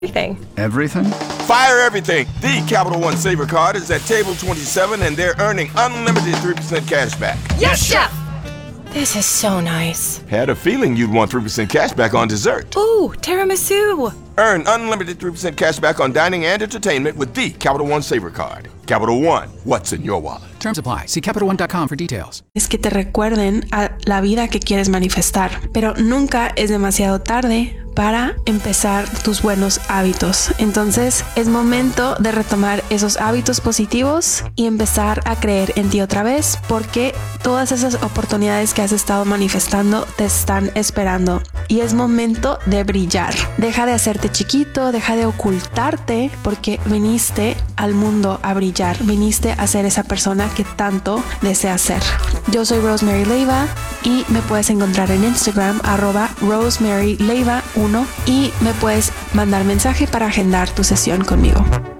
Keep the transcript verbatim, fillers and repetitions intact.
Everything. Everything? Fire everything. The Capital One Saver Card is at table twenty-seven, and they're earning unlimited three percent cash back. Yes, Chef! This is so nice. Had a feeling you'd want three percent cash back on dessert. Ooh, tiramisu. Earn unlimited three percent cash back on dining and entertainment with the Capital One Saver Card. Capital One, what's in your wallet? Terms apply. See Capital One dot com for details. Es que te recuerden a la vida que quieres manifestar, pero nunca es demasiado tarde para empezar tus buenos hábitos. Entonces es momento de retomar esos hábitos positivos y empezar a creer en ti otra vez, porque todas esas oportunidades que has estado manifestando te están esperando y es momento de brillar. Deja de hacerte chiquito, deja de ocultarte, porque viniste al mundo a brillar, viniste a ser esa persona que tanto deseas ser. Yo soy Rosemary Leiva y me puedes encontrar en Instagram arroba Rosemary Leiva uno y me puedes mandar mensaje para agendar tu sesión conmigo.